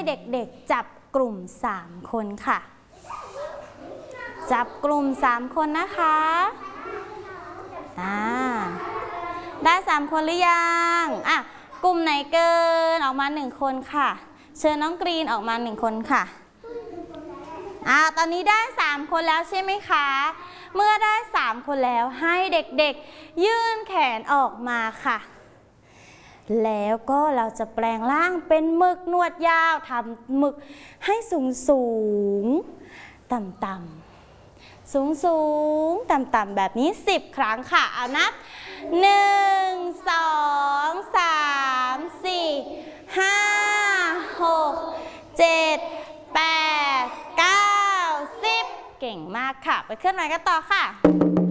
เด็กๆจับกลุ่ม3คนค่ะจับกลุ่ม3คนนะคะได้3คนหรือยังกลุ่มไหนเกินออกมา1คนค่ะเชิญน้องกรีนออกมา1คนค่ะตอนนี้ได้3คนแล้วใช่ไหมคะเมื่อได้3คนแล้วให้เด็กๆยื่นแขนออกมาค่ะแล้วก็เราจะแปลงร่างเป็นหมึกหนวดยาวทำหมึกให้สูงต่ำๆสูงต่ำๆแบบนี้10ครั้งค่ะเอานับ1 2 3 4 5 6 7 8 9 10เก่งมากค่ะไปเคลื่อนไหวกันต่อค่ะ